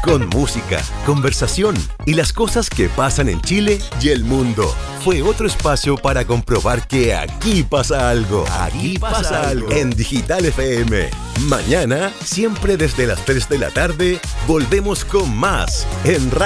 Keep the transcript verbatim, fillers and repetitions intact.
con música, conversación y las cosas que pasan en Chile y el mundo. Fue otro espacio para comprobar que aquí pasa algo. Aquí pasa algo. En Digital F M. Mañana, siempre desde las tres de la tarde, volvemos con más en Radio.